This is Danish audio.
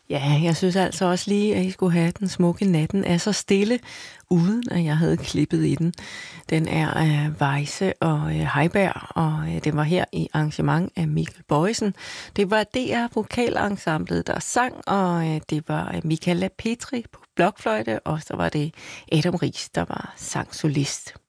Ja, jeg synes altså også lige, at I skulle have Den smukke natten er så stille, uden at jeg havde klippet i den. Den er af Weisse og Heiberg, og det var her i arrangement af Mikkel Boysen. Det var DR Vokalensemblet, der sang, og det var Michaela Petri på blokfløjte, og så var det Adam Ries, der var sangsolist.